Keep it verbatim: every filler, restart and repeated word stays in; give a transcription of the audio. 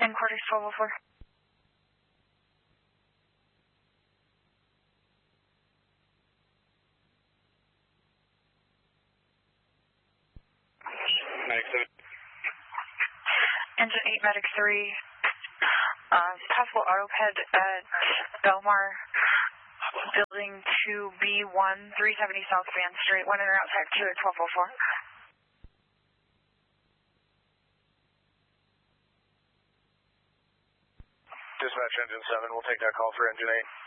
And quarters twelve oh four. Medic seven. Engine eight, Medic three. Uh, possible autoped at Belmar, building two B one, three seventy South Van Street, one in or outside two at twelve oh four. Dispatch engine seven, we'll take that call for engine eight.